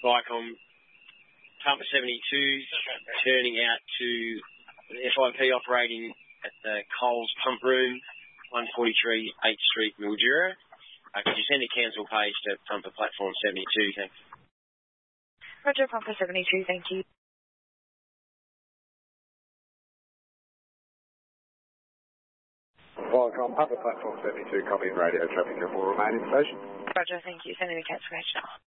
Vicom Pumper 72, turning out to the FIP operating at the Coles Pump Room, 143 8th Street, Mildura. Could you send a cancel page to Pumper Platform 72? Thanks. Roger, Pumper 72, thank you. Vicom Pumper Platform 72, copy and radio traffic will remain in station. Roger, thank you. Sending a cancel page now.